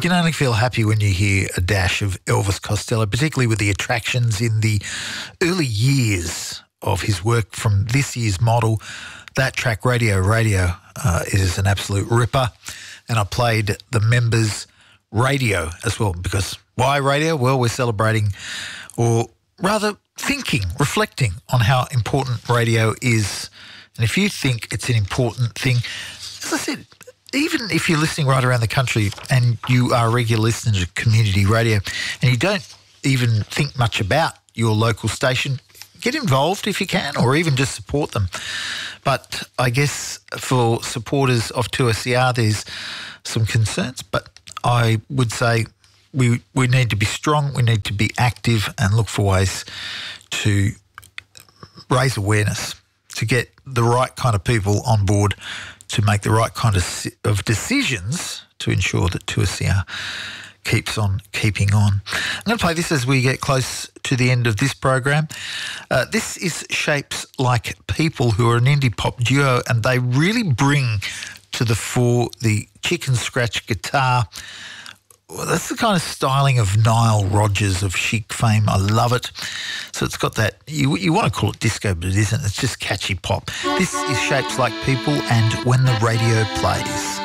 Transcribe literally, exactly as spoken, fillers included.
can only feel happy when you hear a dash of Elvis Costello, particularly with the attractions in the early years of his work from this year's model. That track, Radio Radio, uh, is an absolute ripper. And I played the Members' Radio as well, because why radio? Well, we're celebrating, or rather thinking, reflecting on how important radio is. And if you think it's an important thing, as I said, even if you're listening right around the country and you are a regular listener to community radio and you don't even think much about your local station, get involved if you can, or even just support them. But I guess for supporters of two S E R, there's some concerns, but I would say we we need to be strong, we need to be active and look for ways to raise awareness, to get the right kind of people on board to make the right kind of, of decisions to ensure that two S E R keeps on keeping on. I'm going to play this as we get close to the end of this program. Uh, this is Shapes Like People, who are an indie pop duo, and they really bring to the fore the chicken scratch guitar. Well, that's the kind of styling of Nile Rodgers of Chic fame. I love it. So it's got that, you, you want to call it disco, but it isn't. It's just catchy pop. This is Shapes Like People and When the Radio Plays.